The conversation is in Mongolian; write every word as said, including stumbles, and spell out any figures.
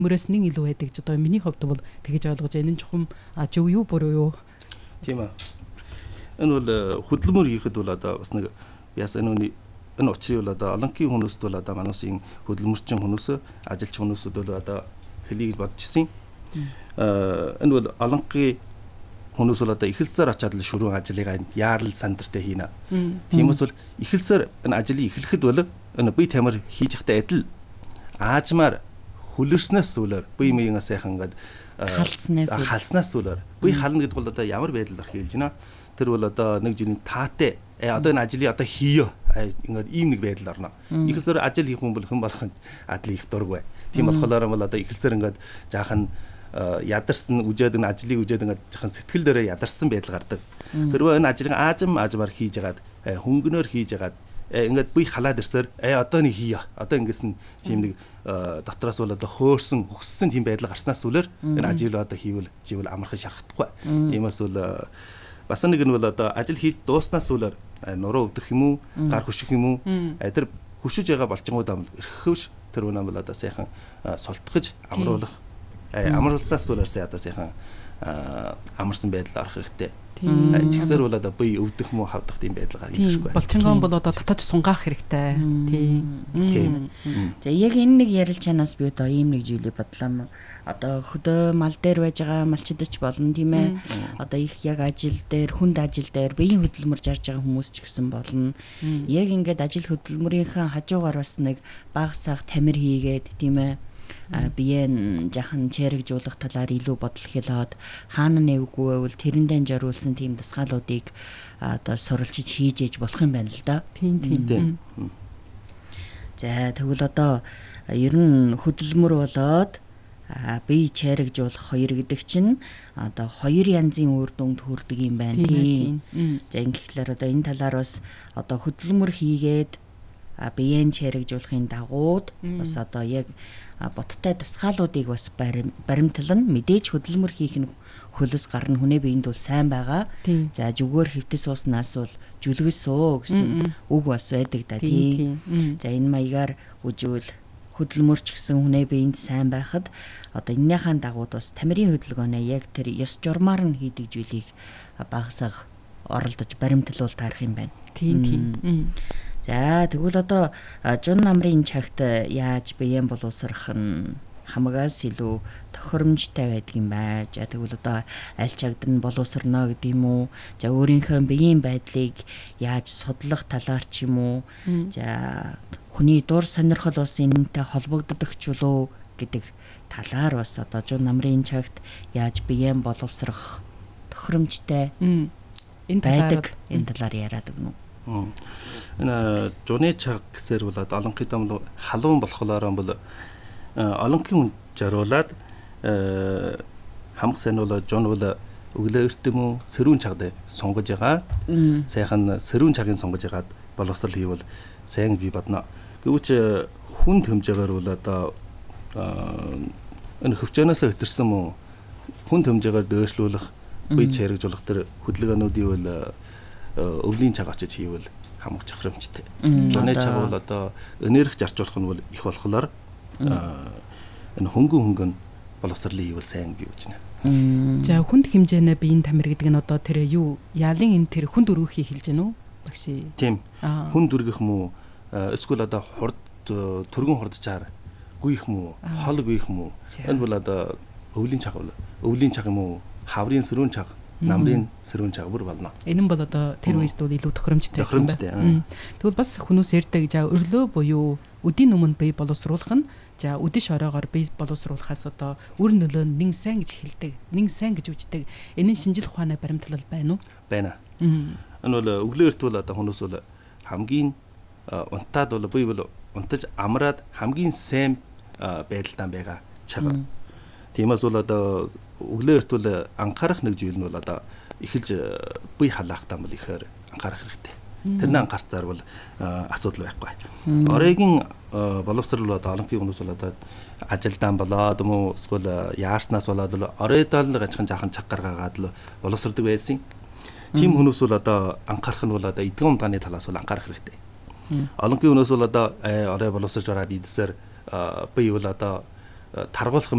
мөрөөс нэг илүү байдаг ч одоо миний хувьд бол тэгэж ойлгож байна. Энэ чухам зөв юу буруу юу? Тийм аа. Энэ бол хөдөлмөр хийхэд бол одоо бас нэг яс энэ энэ учрыг бол одоо олонхын хүмүүсд бол одоо манайсын хөдөлмөрчин хүмүүс, ажилч хүмүүсүүд бол одоо хэлийг бодчихсон. Аа энэ бол олонхын хүмүүс бол одоо эхэлсээр очиад л шүрүүн ажлыг яарал сандартай хийнэ. Тиймээс бол эхэлсээр энэ ажлыг эхлэхэд бол энэ бие тамир хийж ихтэй адил аажмаар хүлэрснээс зүйлээр бие миенээ сайхан ингээд халснаас халснаас зүйлээр бие хална гэдэг бол одоо ямар байдал орох хэлж байна. Тэр бол одоо нэг жиний таатай э одоо энэ ажлыг одоо хийё ингээд ийм нэг байдал орно. Эхэлсээр ажил хийх хүн бол хэн болох нь адил их дурггүй. Тийм болохоор бол одоо эхэлсээр ингээд жаахан ядарсан үжээд энэ ажлыг үжээд ингээд жаахан сэтгэл дээрээ ядарсан байдал гардаг. Тэрвээ энэ ажлыг аажим аажмаар хийж ягаад хөнгөнөөр хийж ягаад ингээд бие халаад ирсээр э одоо нэг хийё. Одоо ингэсэн тийм нэг дотроос бол одоо хөөрсөн өгссөн тийм байдал гарснаас үлээр энэ ажил одоо хийвэл живэл амархан шархдахгүй. Иймээс бол бас нэг нь бол одоо ажил хийж дууснаас үлээр нуруу өвдөх юм уу, гар хөших юм уу? Тэр хөшөж байгаа болчингууд ам эрхэвш тэр үнэ бол одоо сайхан султгаж амруулах амруулсаас үлээр сая одоо сайхан амарсан байдал орох хэрэгтэй. Чигсэр бол одоо бие өвдөх мө хавдах тийм байдал гарах хэрэггүй. Болчингон бол одоо татаж сунгаах хэрэгтэй. Тийм. За яг энэ нэг ярилж чанаас би одоо ийм нэг зүйлийг бодлоо. Одоо хөдөө мал дээр байж байгаа малчидч болно тийм ээ. Одоо их яг ажил дээр, хүнд ажил дээр биеийн хөдөлмөр жарж байгаа хүмүүс ч гэсэн болно. Яг ингээд ажил хөдөлмөрийнхээ хажуугаар бас нэг баг саг тамир хийгээд тийм ээ. Биеэн жахан чэрэгжүүлэх талаар илүү бодол хэлээд хаана нэвгүй байвал тэрэндээ жаруулсан тийм дасгалуудыг одоо суралцж хийж ээж болох юм байна л да. Тийм тийм. За тэгвэл одоо ер нь хөдөлмөр болоод бие чэрэгжүүлэх хоёр гэдэг чинь одоо хоёр янзын үр дүнд хүрдэг юм байна тийм. За ингэхлээр одоо энэ талаар бас одоо хөдөлмөр хийгээд биеэн чэрэгжүүлэхийн дагууд бас одоо яг боттой дасгалуудыг бас баримтлан мэдээж хөдөлмөр хийх нь хөлөс гарна хүнээ биенд бол сайн байгаа. За зүгээр хөвтөс ууснаас бол жүлгэс суу гэсэн үг бас байдаг да тийм. За энэ маягаар үжвэл хөдөлмөрч гэсэн хүнээ биенд сайн байхад одоо эннийхэн дагууд бас тамирын хөдөлгөөнөө яг тэр ёс журмаар нь хийдэг зүйлийг багасаа оролдож баримтлуул таарах юм байна. Тийм тийм. За тэгвэл одоо жун намрын чагт яаж биеэн боловсрох нь хамаагаас илүү тохиромжтой байдаг юм байна. За тэгвэл одоо аль чагд нь боловсрно гэдэг юм уу? За өөрийнхөө биеийн байдлыг яаж судлах талаар ч юм уу? За хүний дур сонирхол бас энэтэй холбогддог ч болов гэдэг талаар бас одоо жун намрын чагт яаж биеэн боловсрох тохиромжтой энэ талаар энэ талаар яриад өгнө. Энэ жуны чаг гэсээр бол олонхын дам халуун болохоор бол олонхын хүн жаруулад хамаг сайн бол жун бол өглөө эртэм үү сэрүүн чагд сунгаж байгаа. Сайхан сэрүүн чагийн сунгаж ягаад боловсрол хийвэл сайн би бодно. Гэвч хүн төмжөөр бол одоо энэ хөвчөнөөс өтөрсөн мөн хүн төмжөөр дөөшлүүлэх бие чэрэгжүүлэх төр хөдөлгөөнүүдийг бол өвлийн чаг очиж хийвэл хамаг чухрамжтай. Жуны чаг бол одоо энерги зарцуулах нь бол их болохоор энэ хөнгөн хөнгөн боловсролын хийвэл сайн би үзнэ. За хүнд хэмжээнэ биеийн тамир гэдэг нь одоо тэр юу ялын энэ тэр хүнд өргөхийг хэлж гэнэ үү? Багши. Тийм. Хүнд өргөх мүү эсвэл одоо хурд түргэн хурдчаар гүйх мүү, хол гүйх мүү. Энэ бол одоо өвлийн чаг бол өвлийн чаг юм уу? Хаврын сэрүүн чаг, намрын сэрүүн чаг бүр болно. Энэ нь бол одоо тэр үеэс бол илүү тохиромжтой юм байна. Тэгвэл бас хүмүүс ярьдаг за өрлөө буюу өдийн өмнө бие боловсруулах нь за өдөш ороогоор бие боловсруулахаас одоо үр нөлөө нь нэн сайн гэж хэлдэг. Нэн сайн гэж үздэг. Энэ шинжил ухааны баримтлал байна уу? Байна. Энэ бол өглөө эрт бол одоо хүмүүс бол хамгийн унтаад бол бие бол унтаж амраад хамгийн сайн байдалтай байгаа чаг. Тиймээс бол одоо өглөө эрт бол анхаарах нэг зүйл нь бол одоо эхэлж бие халаахтаа бол ихээр анхаарах хэрэгтэй. Тэрний анхаарцаар бол асуудал байхгүй. Оройгийн боловсрол бол одоо олонхын хүмүүс бол одоо ажилдаан болоод юм уу эсвэл яарснаас болоод л оройдоо л гажхан жаахан чаг гаргаагаад л боловсрдог байсан. Тим хүмүүс бол одоо анхаарах нь бол одоо эдгэн умдааны талаас бол анхаарах хэрэгтэй. Олонхын хүмүүс бол одоо орой боловсрож ороод идсээр бие бол одоо таргуулах